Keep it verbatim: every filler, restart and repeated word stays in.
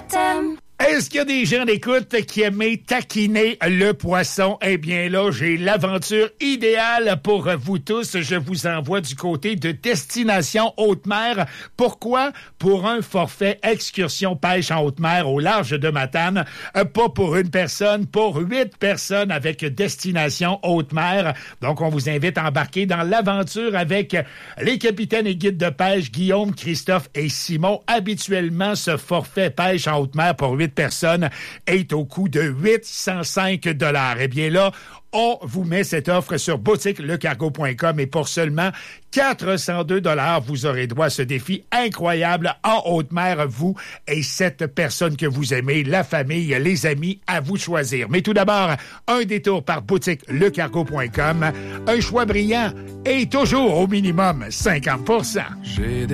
t'aime. Est-ce qu'il y a des gens d'écoute qui aimaient taquiner le poisson? Eh bien là, j'ai l'aventure idéale pour vous tous. Je vous envoie du côté de Destination Haute-Mer. Pourquoi? Pour un forfait excursion pêche en haute mer au large de Matane. Euh, pas pour une personne, pour huit personnes avec Destination Haute-Mer. Donc, on vous invite à embarquer dans l'aventure avec les capitaines et guides de pêche Guillaume, Christophe et Simon. Habituellement, ce forfait pêche en haute mer pour huit personnes est au coût de huit cent cinq dollars. Eh bien là, on vous met cette offre sur boutique le cargo point com et pour seulement quatre cent deux dollars, vous aurez droit à ce défi incroyable en haute mer, vous et cette personne que vous aimez, la famille, les amis, à vous de choisir. Mais tout d'abord, un détour par boutique le cargo point com, un choix brillant et toujours au minimum cinquante pour cent. J'ai